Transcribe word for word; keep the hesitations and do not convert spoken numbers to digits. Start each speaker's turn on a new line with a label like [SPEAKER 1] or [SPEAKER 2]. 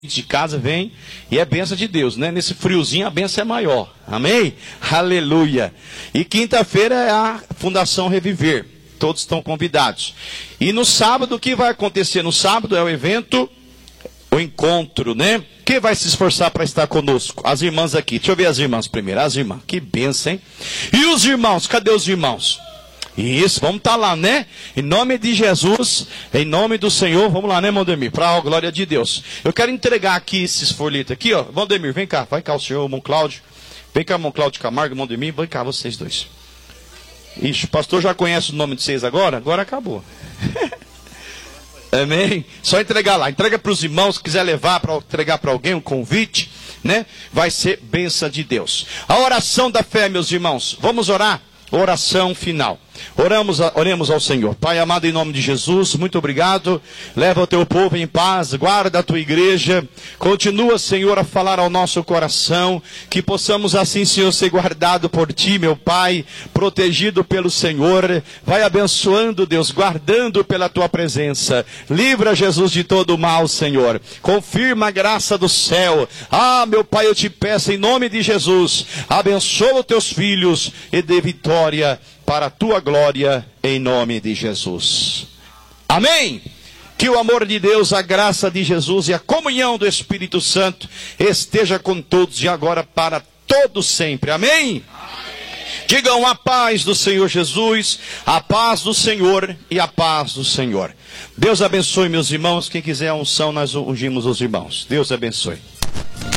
[SPEAKER 1] de casa vem e é bênção de Deus, né? Nesse friozinho a bênção é maior, amém? Aleluia. E quinta-feira é a Fundação Reviver, todos estão convidados. E no sábado, o que vai acontecer? No sábado é o evento, o encontro, né? Quem vai se esforçar para estar conosco? As irmãs aqui, deixa eu ver as irmãs primeiro, as irmãs, que bênção, hein? E os irmãos, cadê os irmãos? Isso, vamos estar lá, né? Em nome de Jesus, em nome do Senhor, vamos lá, né, Valdemir? Para a glória de Deus. Eu quero entregar aqui esses folhetos aqui, ó. Valdemir, vem cá, vai cá o senhor, o irmão Cláudio. Vem cá, irmão Cláudio Camargo, Valdemir, vem cá vocês dois. Ixi, o pastor já conhece o nome de vocês agora? Agora acabou. Amém? Só entregar lá, entrega para os irmãos, se quiser levar, para entregar para alguém um convite, né? Vai ser bênção de Deus. A oração da fé, meus irmãos, vamos orar? Oração final. Oramos, oremos ao Senhor. Pai amado, em nome de Jesus, muito obrigado. Leva o teu povo em paz, guarda a tua igreja. Continua, Senhor, a falar ao nosso coração. Que possamos assim, Senhor, ser guardado por ti, meu Pai. Protegido pelo Senhor. Vai abençoando, Deus, guardando pela tua presença. Livra, Jesus, de todo o mal, Senhor. Confirma a graça do céu. Ah, meu Pai, eu te peço em nome de Jesus. Abençoa os teus filhos e dê vitória para a tua glória, em nome de Jesus. Amém? Que o amor de Deus, a graça de Jesus e a comunhão do Espírito Santo esteja com todos de agora para todos sempre. Amém? Amém. Digam a paz do Senhor Jesus, a paz do Senhor e a paz do Senhor. Deus abençoe, meus irmãos. Quem quiser a unção, nós ungimos os irmãos. Deus abençoe.